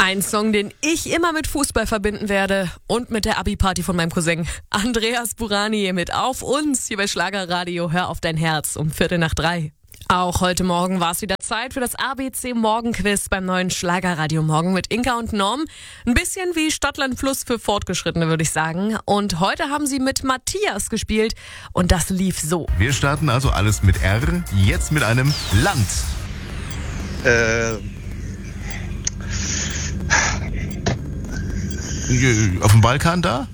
Ein Song, den ich immer mit Fußball verbinden werde und mit der Abi-Party von meinem Cousin. Andreas Burani mit Auf uns hier bei Schlagerradio. Hör auf dein Herz um 2:45. Auch heute Morgen war es wieder Zeit für das ABC Morgenquiz beim neuen Schlagerradio Morgen mit Inka und Norm. Ein bisschen wie Stadtland Fluss für Fortgeschrittene, würde ich sagen. Und heute haben sie mit Matthias gespielt und das lief so. Wir starten also alles mit R, jetzt mit einem Land. Auf dem Balkan da?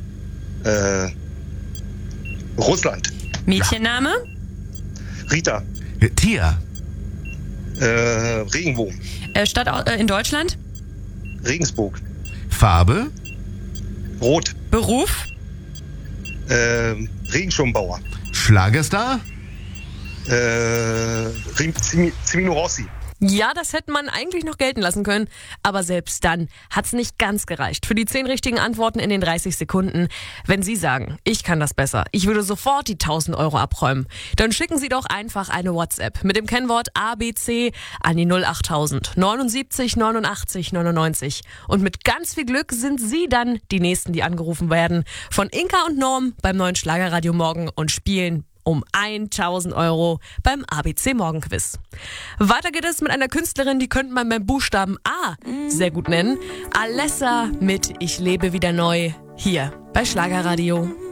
Russland. Mädchenname? Rita. Tier. Regenbogen. Stadt in Deutschland? Regensburg. Farbe. Rot. Beruf? Regenschirmbauer. Schlagerstar. Cimino Rossi. Ja, das hätte man eigentlich noch gelten lassen können, aber selbst dann hat's nicht ganz gereicht. Für die 10 richtigen Antworten in den 30 Sekunden. Wenn Sie sagen, ich kann das besser, ich würde sofort die 1.000 Euro abräumen, dann schicken Sie doch einfach eine WhatsApp mit dem Kennwort ABC an die 08000 79 89 99. Und mit ganz viel Glück sind Sie dann die Nächsten, die angerufen werden von Inka und Norm beim neuen Schlagerradio Morgen und spielen um 1.000 Euro beim ABC Morgenquiz. Weiter geht es mit einer Künstlerin, die könnte man beim Buchstaben A sehr gut nennen. Alessa mit Ich lebe wieder neu hier bei Schlagerradio.